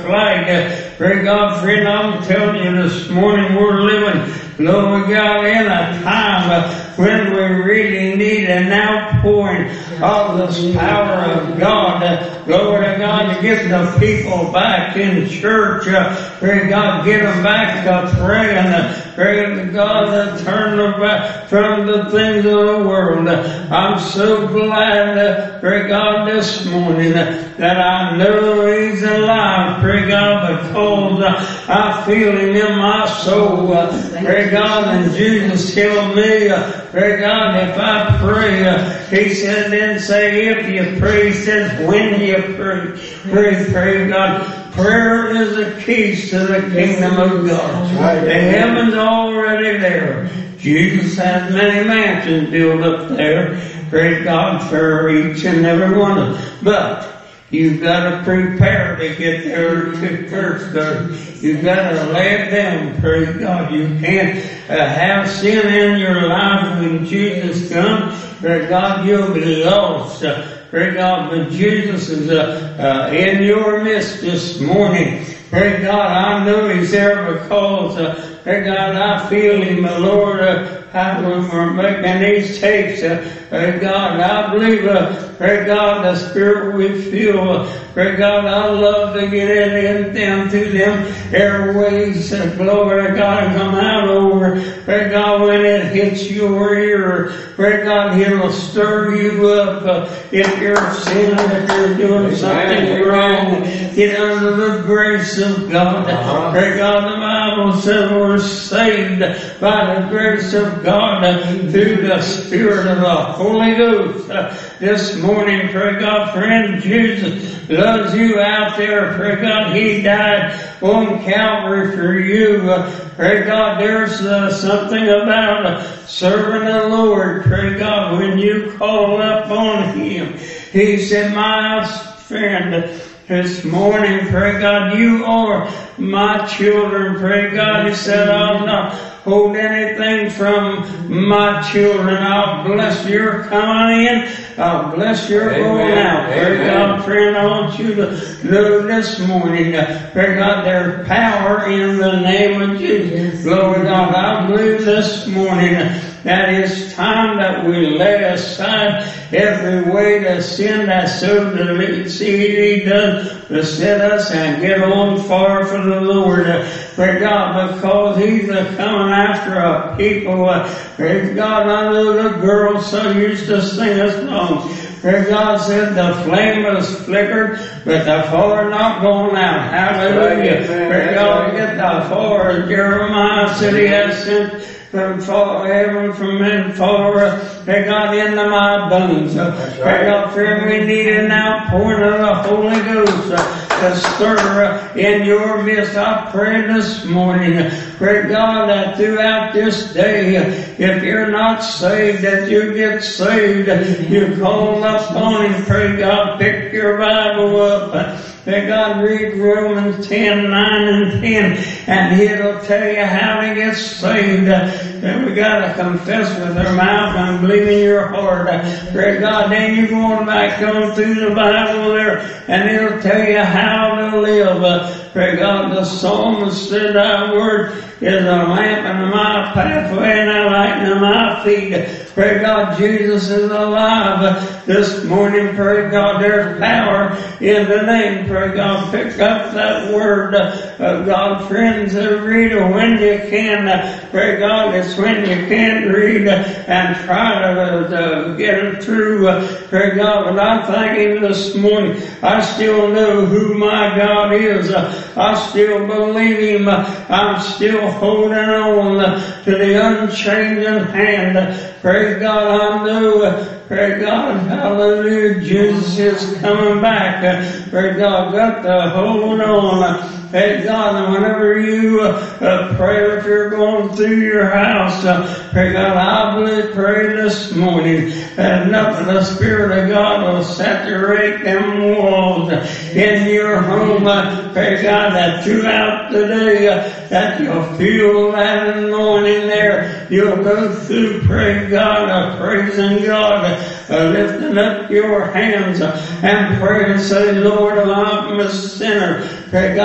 flight. Pray God, friend, I'm telling you this morning we're living, Lord God, in a time when we really need an outpouring of this power of God. Glory to God, to get the people back in church. Pray God, get them back to praying. Pray God, to turn them back from the things of the world. I'm so glad, pray God, this morning that I know He's alive. Pray God, because I feel Him in my soul. Pray God, and Jesus tell me, pray God, if I pray, He said, didn't say if you pray, He says when you pray. Pray God. Prayer is the keys to the kingdom of God. The heaven's already there. Jesus has many mansions built up there. Praise God for each and every one of them. But you've got to prepare to get there to church. You've got to lay it down. Praise God. You can't have sin in your life when Jesus comes. Praise God, you'll be lost. Pray God, but Jesus is in your midst this morning. Pray God, I know He's there because, pray God, I feel Him, Lord, when we're making these tapes. Pray God, I believe, pray God, the Spirit we feel. Pray God, I love to get it in them through them airways. Glory to God, and come out over. Pray God, when it hits your ear, pray God, it'll stir you up. If you're sinning, if you're doing something wrong, get under the grace of God. Pray God, the Bible says we're saved by the grace of God through the Spirit of the Holy Ghost. This morning, pray God, friend, Jesus loves you out there. Pray God, He died on Calvary for you. Pray God, there's something about serving the Lord. Pray God, when you call up on Him, He said, my friend, this morning, pray God, you are my children. Pray God, He said, I'll not hold anything from my children. I'll bless your coming in. I'll bless your going out. Pray God, friend, I want you to know this morning, pray God, there's power in the name of Jesus. Glory to God. I believe this morning that it's time that we lay aside every way to sin that so he does beset us and get on far for the Lord. Pray God, because He's coming after a people. Pray God, I know the girls so used to sing a song. Pray God said the flame was flickered, but the fire not going out. Hallelujah. Pray God, get the fire. Jeremiah said He has sent from heaven, from men far, pray God, into my bones. Pray God, friend, we need an outpouring of the Holy Ghost to stir in your midst. I pray this morning, pray God, that throughout this day, if you're not saved, that you get saved. You call up on Him, pray God, pick your Bible up. May God read Romans 10, 9 and 10, and it'll tell you how to get saved. And we gotta confess with our mouth and believe in your heart. Pray God, then you're going back on through the Bible there, and it'll tell you how to live. Pray God, the psalmist said, Thy word is a lamp unto my pathway and a light unto my feet. Pray God, Jesus is alive this morning. Pray God, there's power in the name. Pray God, pick up that word of God, friends. Read it when you can. Pray God, it's when you can't read and try to get it through. Pray God, but I'm thinking this morning, I still know who my God is. I still believe Him. I'm still holding on to the unchanging hand. Praise God, I know, pray God, hallelujah, Jesus is coming back. Pray God, got to hold on. Hey God, and whenever you pray, if you're going through your house, pray God, I believe, pray this morning that nothing, the Spirit of God will saturate them walls in your home. Pray God, that throughout the day, that you'll feel that anointing there. You'll go through, pray God, praising God, lifting up your hands and pray and say, Lord, I'm a sinner. Pray God,